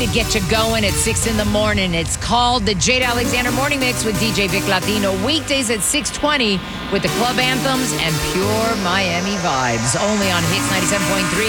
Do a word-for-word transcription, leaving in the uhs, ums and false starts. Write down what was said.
To get you going at six in the morning. It's called the Jade Alexander Morning Mix with D J Vic Latino. Weekdays at six twenty with the club anthems and pure Miami vibes. Only on Hits ninety-seven point three.